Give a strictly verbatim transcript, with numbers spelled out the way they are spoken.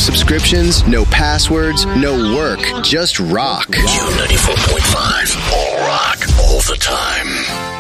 subscriptions, no passwords, no work, just rock. U ninety-four point five, all rock, all the time.